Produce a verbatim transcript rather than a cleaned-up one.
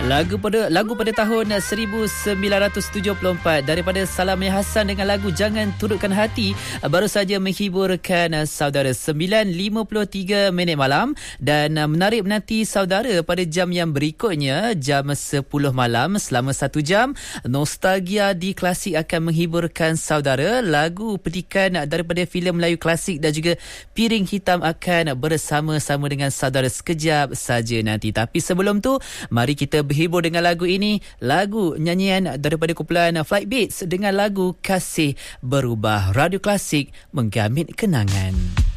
Lagu pada lagu pada tahun seribu sembilan ratus tujuh puluh empat daripada Salami Hassan dengan lagu Jangan Turutkan Hati baru saja menghiburkan saudara. Sembilan lima puluh tiga minit malam, dan menarik menanti saudara pada jam yang berikutnya, jam sepuluh malam. Selama satu jam Nostalgia di Klasik akan menghiburkan saudara. Lagu petikan daripada filem Melayu klasik dan juga Piring Hitam akan bersama-sama dengan saudara sekejap saja nanti. Tapi sebelum tu, mari kita berhibur dengan lagu ini, lagu nyanyian daripada kumpulan Flight Beats dengan lagu Kasih Berubah. Radio Klasik, menggamit kenangan.